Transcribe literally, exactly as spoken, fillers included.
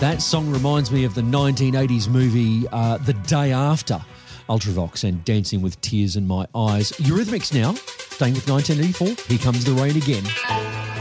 That song reminds me of the nineteen eighties movie uh, The Day After, Ultravox and Dancing with Tears in My Eyes. Eurythmics now, staying with nineteen eighty-four. Here comes the rain again.